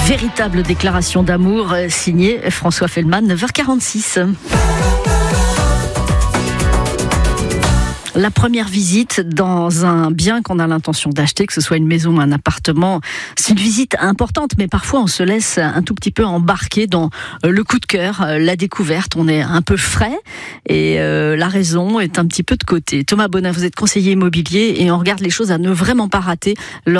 Véritable déclaration d'amour signée François Feldman, 9h46. La première visite dans un bien qu'on a l'intention d'acheter, que ce soit une maison ou un appartement, c'est une visite importante, mais parfois on se laisse un tout petit peu embarquer dans le coup de cœur, la découverte. On est un peu frais et la raison est un petit peu de côté. Thomas Bonin, vous êtes conseiller immobilier et on regarde les choses à ne vraiment pas rater